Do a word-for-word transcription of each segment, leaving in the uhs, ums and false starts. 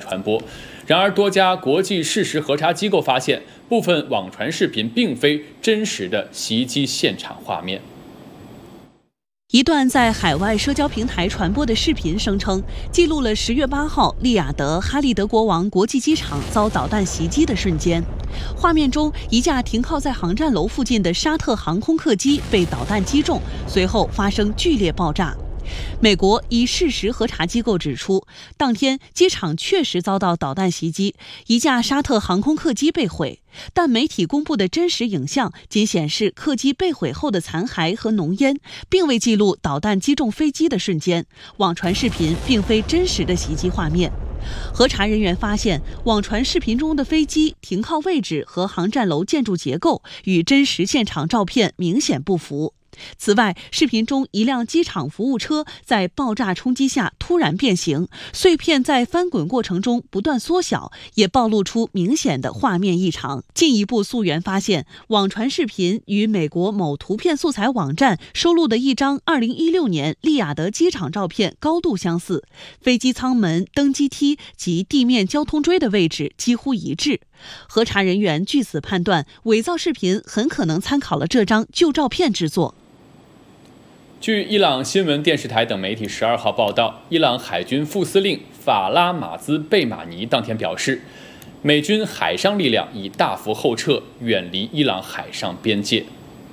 传播。然而，多家国际事实核查机构发现，部分网传视频并非真实的袭击现场画面。 一段在海外社交平台传播的视频声称，记录了十月八号利雅得哈利德国王国际机场遭导弹袭击的瞬间。画面中，一架停靠在航站楼附近的沙特航空客机被导弹击中，随后发生剧烈爆炸。美国一事实核查机构指出，当天机场确实遭到导弹袭击，一架沙特航空客机被毁，但媒体公布的真实影像仅显示客机被毁后的残骸和浓烟，并未记录导弹击中飞机的瞬间。网传视频并非真实的袭击画面。核查人员发现，网传视频中的飞机停靠位置和航站楼建筑结构与真实现场照片明显不符。此外，视频中一辆机场服务车在爆炸冲击下突然变形，碎片在翻滚过程中不断缩小，也暴露出明显的画面异常。进一步溯源发现，网传视频与美国某图片素材网站收录的一张二零一六年利雅得机场照片高度相似，飞机舱门、登机梯及地面交通锥的位置几乎一致。核查人员据此判断，伪造视频很可能参考了这张旧照片制作。 据伊朗新闻电视台等媒体十二号报道，伊朗海军副司令法拉马兹贝马尼当天表示，美军海上力量已大幅后撤，远离伊朗海上边界。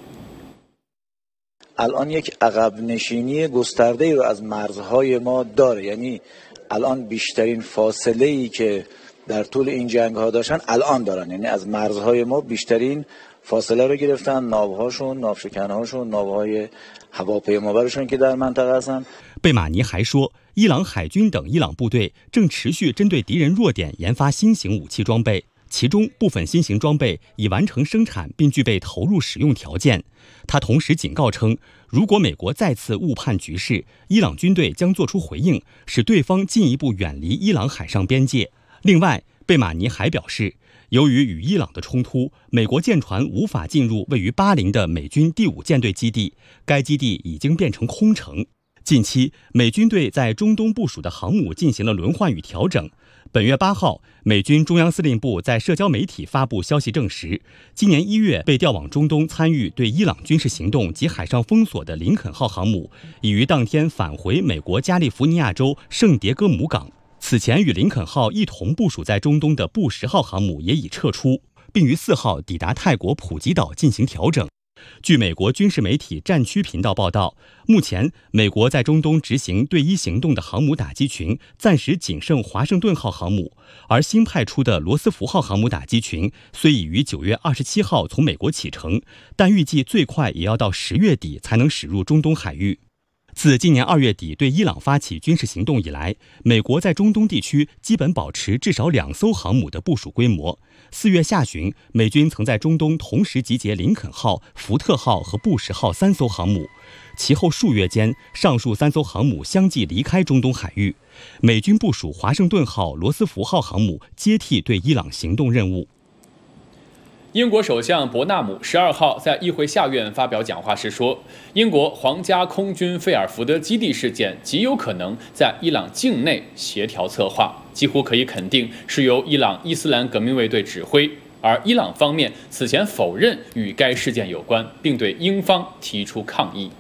الان یک عقب نشینی گسترده‌ای رو از مرزهای ما داره، یعنی الان بیشترین فاصله‌ای که در طول این جنگ‌ها داشتن الان دارن، یعنی از مرزهای ما بیشترین فاصله رو گرفتن، ناوهاشون، ناوشکنهاشون، ناوهای هواپیمابرشون که در منطقه هستن。 贝马尼还说，伊朗海军等伊朗部队正持续针对敌人弱点研发新型武器装备，其中部分新型装备已完成生产并具备投入使用条件。他同时警告称，如果美国再次误判局势，伊朗军队将作出回应，使对方进一步远离伊朗海上边界。另外，贝马尼还表示，由于与伊朗的冲突，美国舰船无法进入位于巴林的美军第五舰队基地，该基地已经变成空城。近期，美军队在中东部署的航母进行了轮换与调整。本月八号，美军中央司令部在社交媒体发布消息证实，今年一月被调往中东参与对伊朗军事行动及海上封锁的林肯号航母，已于当天返回美国加利福尼亚州圣迭戈姆港。此前与林肯号一同部署在中东的布什号航母也已撤出，并于四号抵达泰国普吉岛进行调整。据美国军事媒体战区频道报道，目前美国在中东执行对伊行动的航母打击群暂时仅剩华盛顿号航母，而新派出的罗斯福号航母打击群虽已于九月二十七号从美国启程，但预计最快也要到十月底才能驶入中东海域。自今年二月底对伊朗发起军事行动以来，美国在中东地区基本保持至少两艘航母的部署规模。四月下旬，美军曾在中东同时集结林肯号、福特号和布什号三艘航母，其后数月间，上述三艘航母相继离开中东海域，美军部署华盛顿号、罗斯福号航母接替对伊朗行动任务。 英国首相伯纳姆十二号在议会下院发表讲话时说，英国皇家空军费尔福德基地事件极有可能在伊朗境内协调策划，几乎可以肯定是由伊朗伊斯兰革命卫队指挥，而伊朗方面此前否认与该事件有关，并对英方提出抗议。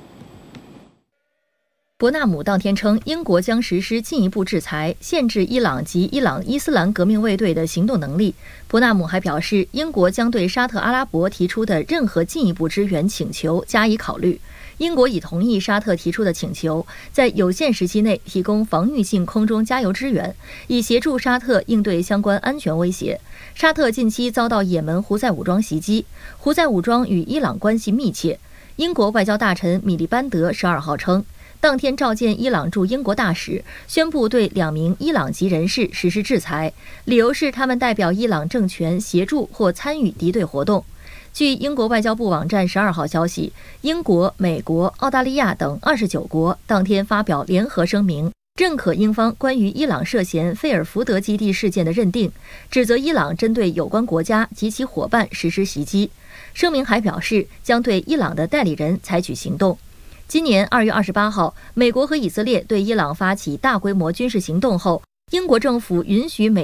伯纳姆当天称，英国将实施进一步制裁，限制伊朗及伊朗伊斯兰革命卫队的行动能力。伯纳姆还表示，英国将对沙特阿拉伯提出的任何进一步支援请求加以考虑。英国已同意沙特提出的请求，在有限时期内提供防御性空中加油支援，以协助沙特应对相关安全威胁。沙特近期遭到也门胡塞武装袭击，胡塞武装与伊朗关系密切。英国外交大臣米利班德十二号称，当天召见伊朗驻英国大使，宣布对两名伊朗籍人士实施制裁，理由是他们代表伊朗政权协助或参与敌对活动。据英国外交部网站十二号消息，英国、美国、澳大利亚等二十九国当天发表联合声明，认可英方关于伊朗涉嫌费尔福德基地事件的认定，指责伊朗针对有关国家及其伙伴实施袭击。声明还表示，将对伊朗的代理人采取行动。今年二月二十八号，美国和以色列对伊朗发起大规模军事行动后，英国政府允许美